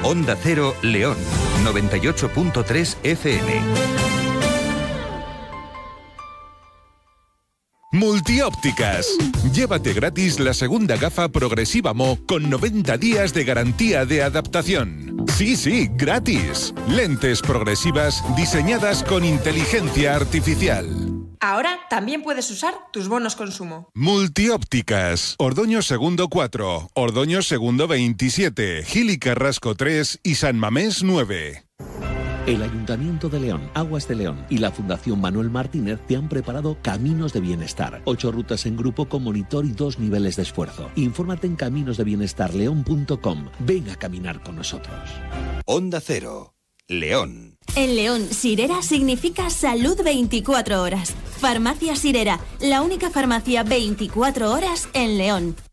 Onda Cero, León, 98.3 FM. Multiópticas. Llévate gratis la segunda gafa progresiva Mo con 90 días de garantía de adaptación. Sí, gratis. Lentes progresivas diseñadas con inteligencia artificial. Ahora también puedes usar tus bonos consumo. Multiópticas. Ordoño Segundo 4, Ordoño Segundo 27, Gil y Carrasco 3 y San Mamés 9. El Ayuntamiento de León, Aguas de León y la Fundación Manuel Martínez te han preparado Caminos de Bienestar. 8 rutas en grupo con monitor y 2 niveles de esfuerzo. Infórmate en caminosdebienestarleón.com. Ven a caminar con nosotros. Onda Cero, León. En León, Sirera significa salud 24 horas. Farmacia Sirera, la única farmacia 24 horas en León.